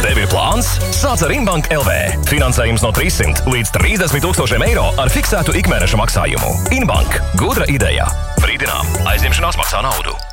Tev ir plāns? Sāc ar Inbank LV. Finansējums no 300 līdz 30 000 eiro ar fiksētu ikmēneša maksājumu. Inbank. Gudra ideja. Brīdinām. Aizņemšanās maksā naudu.